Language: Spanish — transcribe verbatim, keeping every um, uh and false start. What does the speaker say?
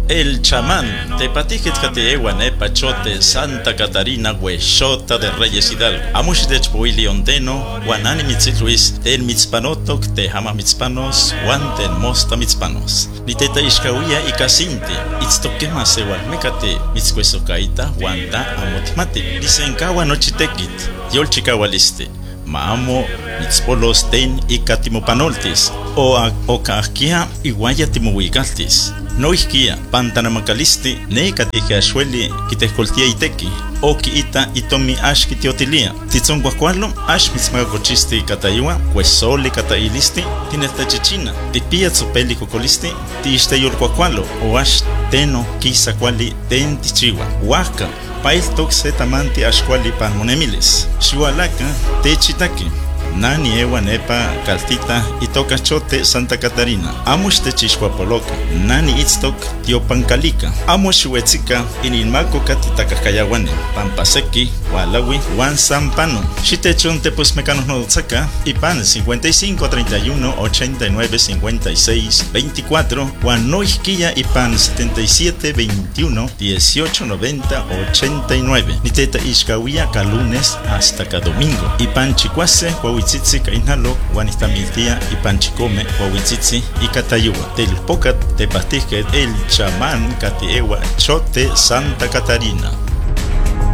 El chamán, tepatijet kateewa nepa chote Santa Catarina huexota de Reyes Hidalgo. Amush de chpuili ondeno, guanani mitzitluis, ten mitzpanotok, te hama mitzpanos, guan ten mosta mitzpanos. Ni teta ishkawia y casinti, itztokema sewal mecate, mitzcuesocaita, guanta amotmati. Disenkawa nochitekit, yol chikawaliste. Maamo mitzpolos ten y katimopanoltis, o okahkia iguaya timuigaltis. No isquia, pantanamacalisti, ne katijashueli, kitescoltia iteki, o kiita itomi ash kitiotilia. Titzon guacualo, ash mitzmagacochisti catayua, huesoli catailisti, tinestachichina, tipia tzopeli cocolisti, tiisteyol guacualo, o ash teno kisa cuali ten tichiwa, huaca. Pail toxe tamanti ashkwali pan monemiles. Shualaka techitaki. Nani ewa nepa kaltita itoka chote Santa Catarina. Amush techishwapoloka. Nani itztok tiopancalica. Amush huetzika ininmako katitakayawane. Pampaseki, walawi, wan sampano. Shitechonte pues mecanos no saca. Y pan cincuenta y cinco, treinta y uno, ochenta y nueve, cincuenta y seis, veinticuatro. Wan no isquilla y pan setenta y siete, veintiuno, dieciocho, noventa, ochenta y nueve. Niteta ishkawia ka lunes hasta ka domingo. Y pan chicuase, Huahuitzitzi kainalo, Guanistamiltia y Panchicome, Huahuitzitzi y Catayua. Del Pocat te pastije el chamán Catiewa Chote Santa Catarina.